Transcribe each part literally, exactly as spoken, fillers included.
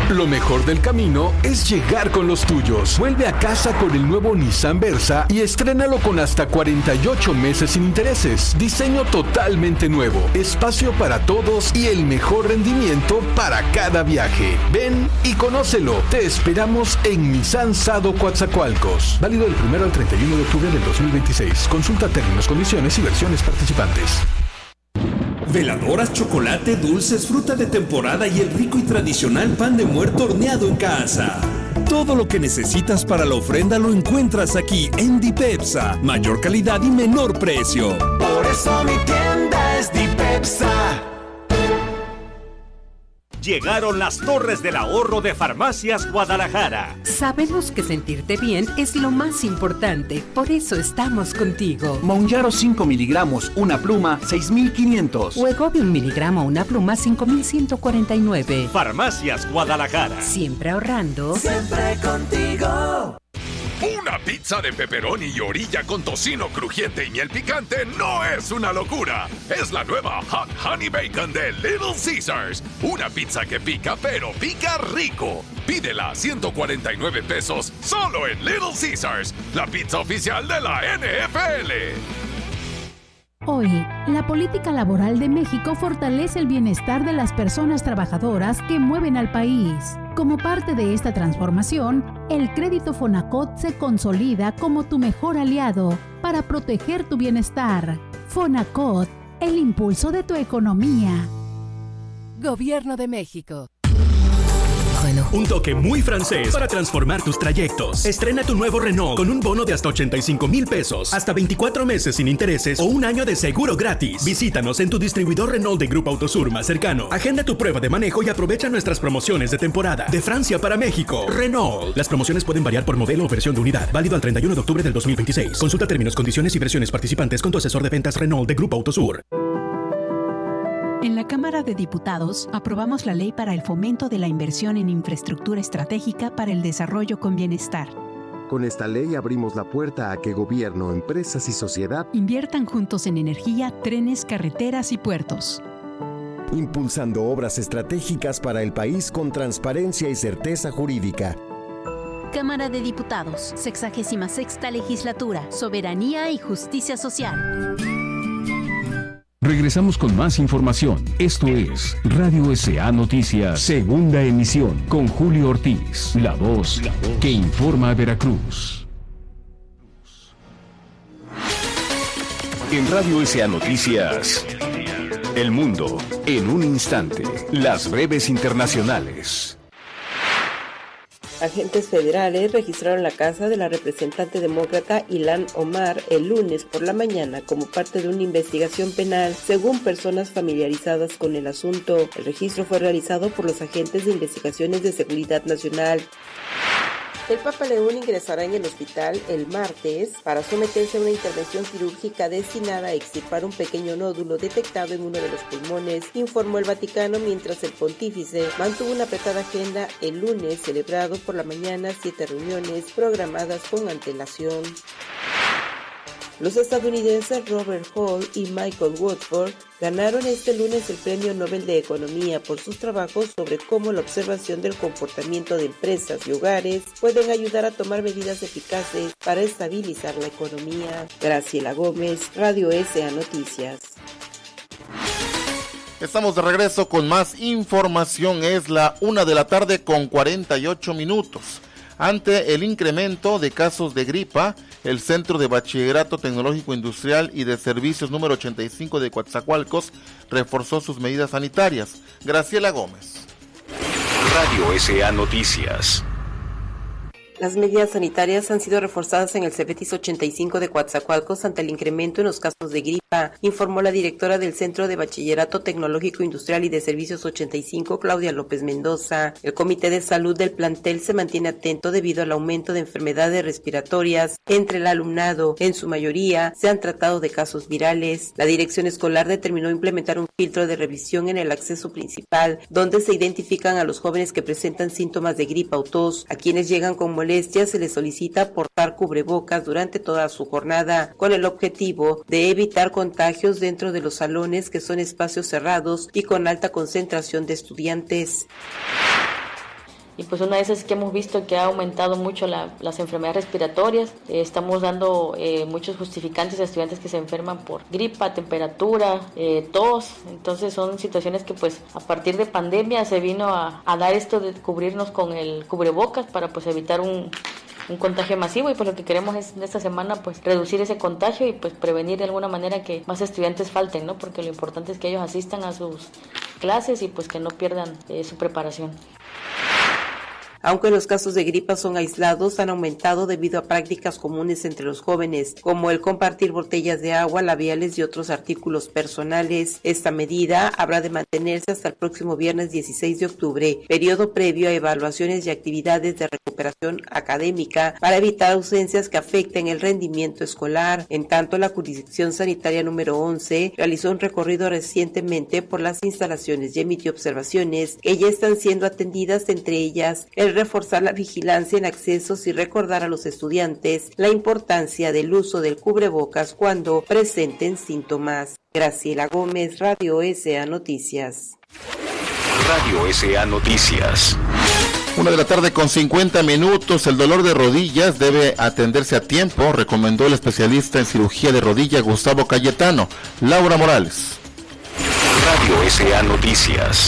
Lo mejor del camino es llegar con los tuyos. Vuelve a casa con el nuevo Nissan Versa y estrénalo con hasta cuarenta y ocho meses sin intereses. Diseño totalmente nuevo, espacio para todos y el mejor rendimiento para cada viaje. Ven y conócelo. Te esperamos en Nissan Sado Coatzacoalcos. Válido del primero al treinta y uno de octubre del dos mil veintiséis. Consulta términos, condiciones y versiones participantes. Veladoras, chocolate, dulces, fruta de temporada y el rico y tradicional pan de muerto horneado en casa. Todo lo que necesitas para la ofrenda lo encuentras aquí en Dipepsa. Mayor calidad y menor precio. Por eso mi tienda es Dipepsa. Llegaron las Torres del Ahorro de Farmacias Guadalajara. Sabemos que sentirte bien es lo más importante, por eso estamos contigo. Mounjaro cinco miligramos, una pluma, seis mil quinientos. Wegovy un miligramo, una pluma, cinco mil ciento cuarenta y nueve. Farmacias Guadalajara. Siempre ahorrando. Siempre contigo. Una pizza de pepperoni y orilla con tocino crujiente y miel picante no es una locura. Es la nueva Hot Honey Bacon de Little Caesars. Una pizza que pica, pero pica rico. Pídela a ciento cuarenta y nueve pesos solo en Little Caesars, la pizza oficial de la N F L. Hoy, la política laboral de México fortalece el bienestar de las personas trabajadoras que mueven al país. Como parte de esta transformación, el crédito Fonacot se consolida como tu mejor aliado para proteger tu bienestar. Fonacot, el impulso de tu economía. Gobierno de México. Un toque muy francés para transformar tus trayectos. Estrena tu nuevo Renault con un bono de hasta ochenta y cinco mil pesos, hasta veinticuatro meses sin intereses o un año de seguro gratis. Visítanos en tu distribuidor Renault de Grupo Autosur más cercano. Agenda tu prueba de manejo y aprovecha nuestras promociones de temporada. De Francia para México, Renault. Las promociones pueden variar por modelo o versión de unidad. Válido al treinta y uno de octubre del dos mil veintiséis. Consulta términos, condiciones y versiones participantes con tu asesor de ventas Renault de Grupo Autosur. En la Cámara de Diputados aprobamos la ley para el fomento de la inversión en infraestructura estratégica para el desarrollo con bienestar. Con esta ley abrimos la puerta a que gobierno, empresas y sociedad inviertan juntos en energía, trenes, carreteras y puertos. Impulsando obras estratégicas para el país con transparencia y certeza jurídica. Cámara de Diputados, sexagésima sexta legislatura, soberanía y justicia social. Regresamos con más información. Esto es Radio S A Noticias, segunda emisión, con Julio Ortiz, la voz, la voz que informa a Veracruz. En Radio S A Noticias, el mundo en un instante, las breves internacionales. Agentes federales registraron la casa de la representante demócrata Ilhan Omar el lunes por la mañana como parte de una investigación penal, según personas familiarizadas con el asunto. El registro fue realizado por los agentes de investigaciones de seguridad nacional. El Papa León ingresará en el hospital el martes para someterse a una intervención quirúrgica destinada a extirpar un pequeño nódulo detectado en uno de los pulmones, informó el Vaticano, mientras el pontífice mantuvo una apretada agenda el lunes, celebrado por la mañana siete reuniones programadas con antelación. Los estadounidenses Robert Hall y Michael Woodford ganaron este lunes el Premio Nobel de Economía por sus trabajos sobre cómo la observación del comportamiento de empresas y hogares pueden ayudar a tomar medidas eficaces para estabilizar la economía. Graciela Gómez, Radio S A Noticias. Estamos de regreso con más información. Es la una de la tarde con cuarenta y ocho minutos. Ante el incremento de casos de gripa, el Centro de Bachillerato Tecnológico Industrial y de Servicios número ochenta y cinco de Coatzacoalcos reforzó sus medidas sanitarias. Graciela Gómez. Radio S A Noticias. Las medidas sanitarias han sido reforzadas en el Cebetis ochenta y cinco de Coatzacoalcos ante el incremento en los casos de gripa, informó la directora del Centro de Bachillerato Tecnológico Industrial y de Servicios ochenta y cinco, Claudia López Mendoza. El Comité de Salud del plantel se mantiene atento debido al aumento de enfermedades respiratorias entre el alumnado. En su mayoría se han tratado de casos virales. La dirección escolar determinó implementar un filtro de revisión en el acceso principal, donde se identifican a los jóvenes que presentan síntomas de gripa o tos. A quienes llegan con molestias se les solicita portar cubrebocas durante toda su jornada, con el objetivo de evitar contagios dentro de los salones, que son espacios cerrados y con alta concentración de estudiantes. y pues una de esas es que hemos visto que ha aumentado mucho la, las enfermedades respiratorias. Eh, estamos dando eh, muchos justificantes a estudiantes que se enferman por gripa, temperatura, eh, tos. Entonces son situaciones que pues a partir de pandemia se vino a, a dar esto de cubrirnos con el cubrebocas para pues evitar un un contagio masivo, y pues lo que queremos es en esta semana pues reducir ese contagio y pues prevenir de alguna manera que más estudiantes falten, ¿no? Porque lo importante es que ellos asistan a sus clases y pues que no pierdan eh, su preparación. Aunque los casos de gripa son aislados, han aumentado debido a prácticas comunes entre los jóvenes, como el compartir botellas de agua, labiales y otros artículos personales. Esta medida habrá de mantenerse hasta el próximo viernes dieciséis de octubre, periodo previo a evaluaciones y actividades de recuperación académica para evitar ausencias que afecten el rendimiento escolar. En tanto, la jurisdicción sanitaria número once realizó un recorrido recientemente por las instalaciones y emitió observaciones que ya están siendo atendidas, entre ellas el reforzar la vigilancia en accesos y recordar a los estudiantes la importancia del uso del cubrebocas cuando presenten síntomas. Graciela Gómez, Radio S A Noticias. Radio S A Noticias. Una de la tarde con cincuenta minutos. El dolor de rodillas debe atenderse a tiempo, recomendó el especialista en cirugía de rodilla Gustavo Cayetano. Laura Morales. Radio S A Noticias.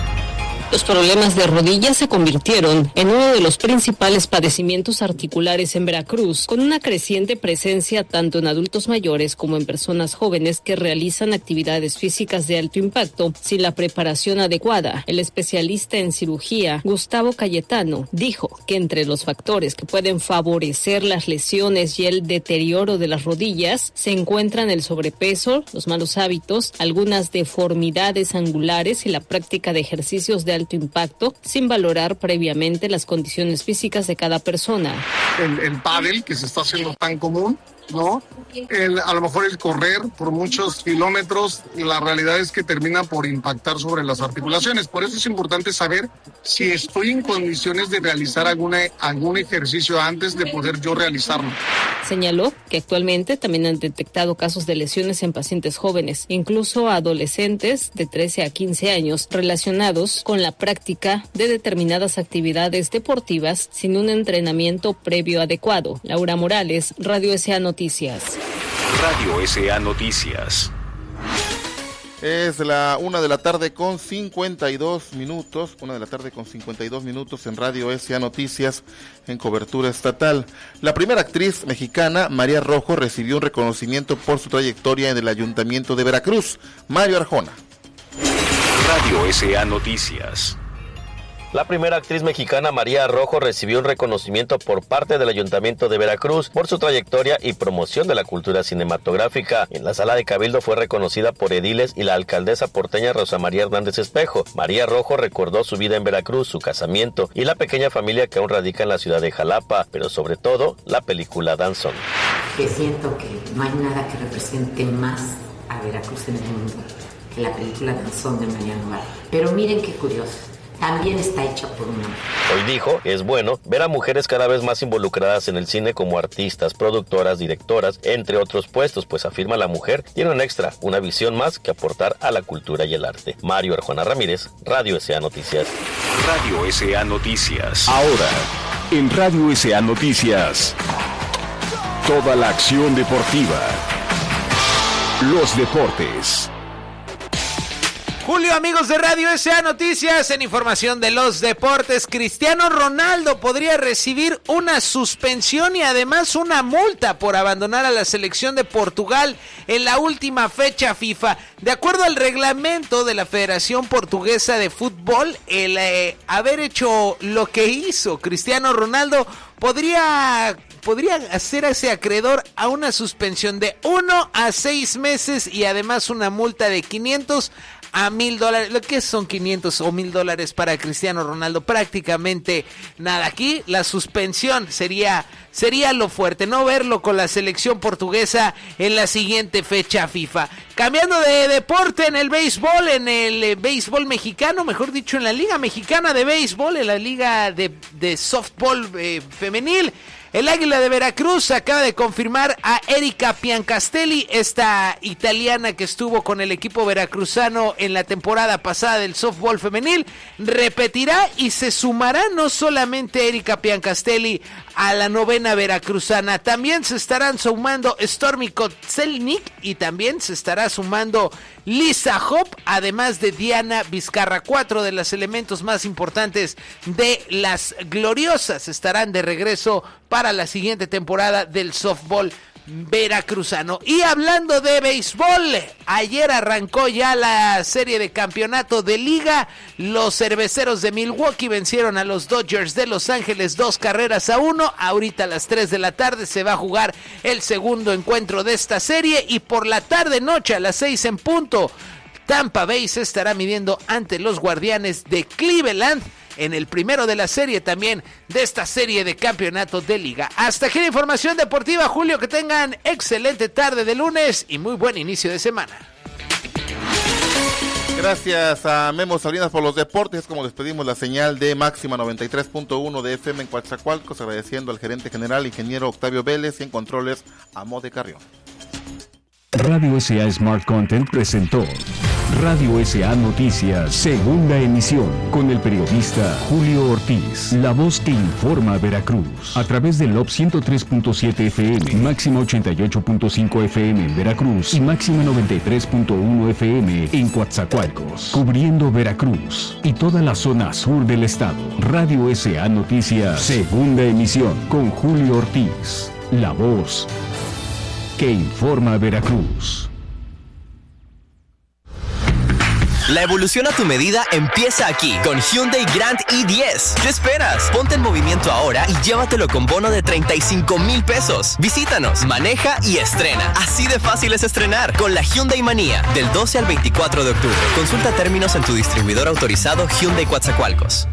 Los problemas de rodillas se convirtieron en uno de los principales padecimientos articulares en Veracruz, con una creciente presencia tanto en adultos mayores como en personas jóvenes que realizan actividades físicas de alto impacto sin la preparación adecuada. El especialista en cirugía, Gustavo Cayetano, dijo que entre los factores que pueden favorecer las lesiones y el deterioro de las rodillas se encuentran el sobrepeso, los malos hábitos, algunas deformidades angulares y la práctica de ejercicios de alto impacto sin valorar previamente las condiciones físicas de cada persona. El, el pádel, que se está haciendo tan común, ¿no? El, a lo mejor el correr por muchos kilómetros, la realidad es que termina por impactar sobre las articulaciones. Por eso es importante saber si estoy en condiciones de realizar alguna, algún ejercicio antes de poder yo realizarlo. Señaló que actualmente también han detectado casos de lesiones en pacientes jóvenes, incluso adolescentes de trece a quince años, relacionados con la práctica de determinadas actividades deportivas sin un entrenamiento previo adecuado. Laura Morales, Radio S A Noticias. Radio S A Noticias. Es la una de la tarde con cincuenta y dos minutos, una de la tarde con cincuenta y dos minutos en Radio S A Noticias en cobertura estatal. La primera actriz mexicana, María Rojo, recibió un reconocimiento por su trayectoria en el Ayuntamiento de Veracruz. Mario Arjona. Radio S A Noticias. La primera actriz mexicana, María Rojo, recibió un reconocimiento por parte del Ayuntamiento de Veracruz por su trayectoria y promoción de la cultura cinematográfica. En la sala de Cabildo fue reconocida por ediles y la alcaldesa porteña Rosa María Hernández Espejo. María Rojo recordó su vida en Veracruz, su casamiento y la pequeña familia que aún radica en la ciudad de Jalapa, pero sobre todo la película Danzón. Que siento que no hay nada que represente más a Veracruz en el mundo que la película Danzón de Mariano Bar. Pero miren qué curioso. También está hecha por una mujer. Hoy dijo, es bueno ver a mujeres cada vez más involucradas en el cine como artistas, productoras, directoras, entre otros puestos, pues afirma la mujer tiene un extra, una visión más que aportar a la cultura y el arte. Mario Arjona Ramírez, Radio S A Noticias. Radio S A Noticias. Ahora, en Radio S A Noticias, toda la acción deportiva. Los deportes. Julio, amigos de Radio S A Noticias, en información de los deportes, Cristiano Ronaldo podría recibir una suspensión y además una multa por abandonar a la selección de Portugal en la última fecha FIFA. De acuerdo al reglamento de la Federación Portuguesa de Fútbol, el eh, haber hecho lo que hizo Cristiano Ronaldo podría... podría hacerse acreedor a una suspensión de uno a seis meses y además una multa de quinientos a mil dólares. ¿Lo que son quinientos o mil dólares para Cristiano Ronaldo? Prácticamente nada. Aquí la suspensión sería, sería lo fuerte, no verlo con la selección portuguesa en la siguiente fecha FIFA. Cambiando de deporte en el béisbol, en el eh, béisbol mexicano, mejor dicho, en la Liga Mexicana de Béisbol, en la Liga de, de Softball eh, Femenil, el Águila de Veracruz acaba de confirmar a Erika Piancastelli, esta italiana que estuvo con el equipo veracruzano en la temporada pasada del softball femenil. Repetirá y se sumará no solamente Erika Piancastelli a la novena veracruzana, también se estarán sumando Stormy Kotzelnik y también se estará sumando Lisa Hop, además de Diana Vizcarra. Cuatro de los elementos más importantes de las gloriosas estarán de regreso para la siguiente temporada del softball veracruzano. Y hablando de béisbol, ayer arrancó ya la serie de campeonato de liga. Los cerveceros de Milwaukee vencieron a los Dodgers de Los Ángeles dos carreras a uno. Ahorita a las tres de la tarde se va a jugar el segundo encuentro de esta serie, y por la tarde noche a las seis en punto Tampa Bay se estará midiendo ante los Guardianes de Cleveland en el primero de la serie también de esta serie de campeonato de liga. Hasta aquí la información deportiva, Julio. Que tengan excelente tarde de lunes y muy buen inicio de semana. Gracias a Memo Salinas por los deportes. Como despedimos la señal de Máxima noventa y tres punto uno de F M en Coatzacoalcos, agradeciendo al gerente general, ingeniero Octavio Vélez, y en controles a Mode Carrión. Radio S A Smart Content presentó Radio S A Noticias, segunda emisión, con el periodista Julio Ortiz, la voz que informa a Veracruz, a través del L O B ciento tres punto siete F M, máxima ochenta y ocho punto cinco F M en Veracruz y máxima noventa y tres punto uno F M en Coatzacoalcos, cubriendo Veracruz y toda la zona sur del estado. Radio S A Noticias, segunda emisión, con Julio Ortiz, la voz que informa a Veracruz. La evolución a tu medida empieza aquí, con Hyundai Grand i diez. ¿Qué esperas? Ponte en movimiento ahora y llévatelo con bono de treinta y cinco mil pesos. Visítanos, maneja y estrena. Así de fácil es estrenar con la Hyundai Manía, del doce al veinticuatro de octubre. Consulta términos en tu distribuidor autorizado Hyundai Coatzacoalcos.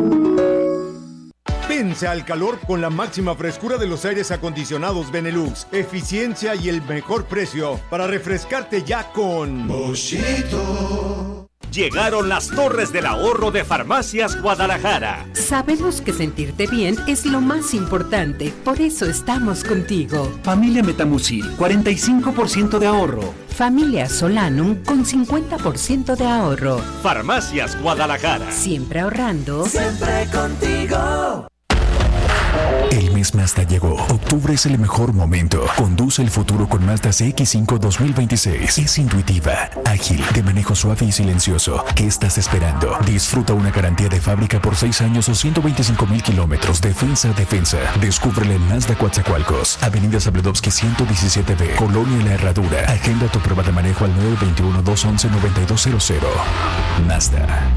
Vence al calor con la máxima frescura de los aires acondicionados Benelux, eficiencia y el mejor precio para refrescarte ya con Boschito. Llegaron las Torres del Ahorro de Farmacias Guadalajara. Sabemos que sentirte bien es lo más importante, por eso estamos contigo. Familia Metamucil, cuarenta y cinco por ciento de ahorro. Familia Solanum con cincuenta por ciento de ahorro. Farmacias Guadalajara. Siempre ahorrando. Siempre contigo. El mes Mazda llegó. Octubre es el mejor momento. Conduce el futuro con Mazda C X cinco dos mil veintiséis. Es intuitiva, ágil, de manejo suave y silencioso. ¿Qué estás esperando? Disfruta una garantía de fábrica por seis años o ciento veinticinco mil kilómetros. Defensa, defensa. Descúbrele en Mazda Coatzacoalcos. Avenida Zabludovsky ciento diecisiete B. Colonia La Herradura. Agenda tu prueba de manejo al nueve dos uno, dos once, nueve dos cero cero. Mazda.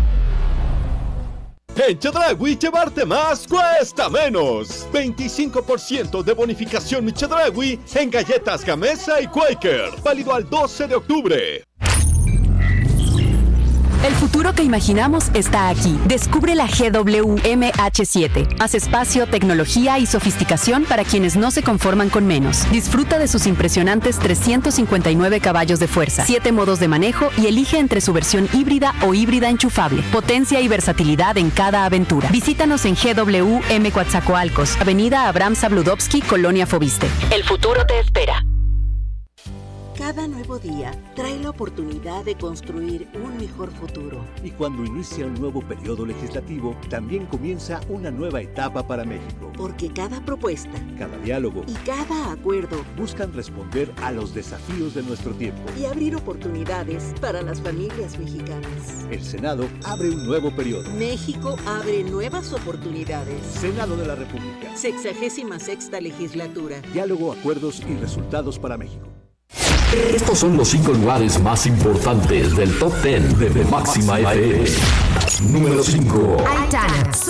En Chedraui llevarte más cuesta menos. veinticinco por ciento de bonificación mi Chedraui en galletas Gamesa y Quaker. Válido al doce de octubre. El futuro que imaginamos está aquí. Descubre la G W M H siete. Más espacio, tecnología y sofisticación para quienes no se conforman con menos. Disfruta de sus impresionantes trescientos cincuenta y nueve caballos de fuerza, siete modos de manejo y elige entre su versión híbrida o híbrida enchufable. Potencia y versatilidad en cada aventura. Visítanos en G W M Coatzacoalcos, Avenida Abraham Zabludovsky, Colonia Fobiste. El futuro te espera. Cada nuevo día trae la oportunidad de construir un mejor futuro. Y cuando inicia un nuevo periodo legislativo, también comienza una nueva etapa para México. Porque cada propuesta, cada diálogo y cada acuerdo buscan responder a los desafíos de nuestro tiempo y abrir oportunidades para las familias mexicanas. El Senado abre un nuevo periodo. México abre nuevas oportunidades. Senado de la República. Sexagésima sexta legislatura. Diálogo, acuerdos y resultados para México. Estos son los cinco lugares más importantes del Top diez de Máxima F M. Número cinco. Aitana.